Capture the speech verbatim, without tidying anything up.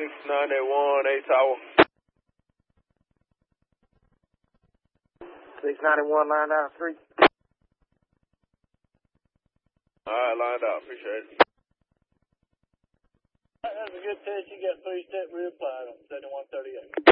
six ninety-one, eight Tower. six ninety-one, line down three. Alright, lined out. Appreciate it. That's a good pitch. You got three step real applied on seventy-one thirty-eight.